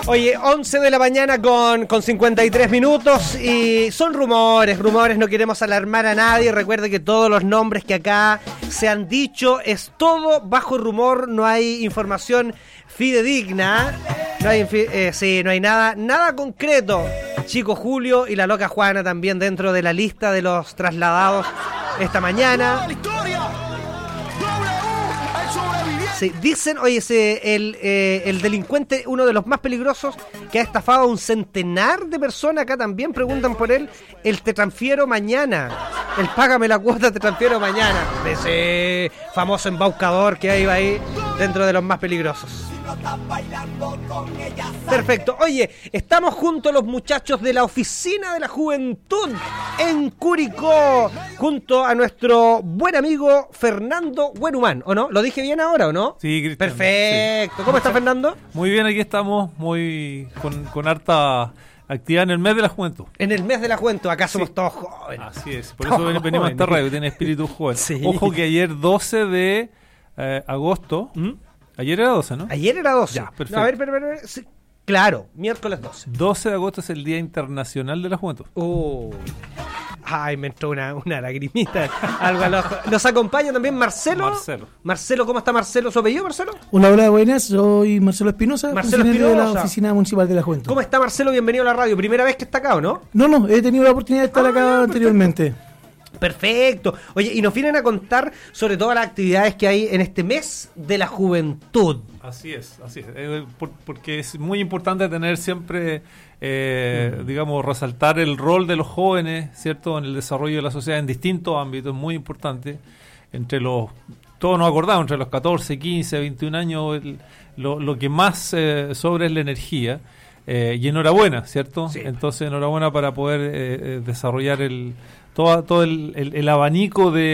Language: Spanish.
Oye, 11 de la mañana con 53 minutos y son rumores, no queremos alarmar a nadie. Recuerde que todos los nombres que acá se han dicho es todo bajo rumor, no hay información fidedigna, no hay nada concreto. Chico Julio y la loca Juana también dentro de la lista de los trasladados esta mañana. Sí, dicen, oye, el delincuente, uno de los más peligrosos, que ha estafado a un centenar de personas, acá también preguntan por él, el te transfiero mañana, el págame la cuota, te transfiero mañana, ese famoso embaucador que hay ahí dentro de los más peligrosos. Perfecto. Oye, estamos junto a los muchachos de la Oficina de la Juventud en Curicó, junto a nuestro buen amigo Fernando Buenhumán, ¿o no? ¿Lo dije bien ahora o no? Sí, Cristian. Perfecto. Sí. ¿Cómo está, Fernando? Muy bien, aquí estamos con harta actividad en el mes de la juventud. En el mes de la juventud, acá somos todos jóvenes. Así es, por eso venimos a esta radio, tiene espíritu joven. Sí. Ojo que ayer 12 de agosto... Ayer era 12, ¿no? Ayer era 12. Ya, perfecto. No, a ver. Sí, claro, miércoles 12. 12 de agosto es el Día Internacional de la Juventud. Ay, me entró una lagrimita algo al ojo. Nos acompaña también Marcelo. Marcelo, ¿cómo está Marcelo? ¿Su apellido, Marcelo? Hola, buenas. Soy Marcelo Espinosa, funcionario de la Oficina Municipal de la Juventud. ¿Cómo está, Marcelo? Bienvenido a la radio. ¿Primera vez que está acá o no? No, he tenido la oportunidad de estar acá anteriormente. Perfecto. Oye, y nos vienen a contar sobre todas las actividades que hay en este mes de la juventud. Así es. Porque es muy importante tener siempre, resaltar el rol de los jóvenes, ¿cierto?, en el desarrollo de la sociedad en distintos ámbitos, es muy importante. Todos nos acordamos, entre los 14, 15, 21 años, lo que más sobra es la energía. Y enhorabuena, ¿cierto? Sí. Entonces, enhorabuena para poder desarrollar todo el abanico de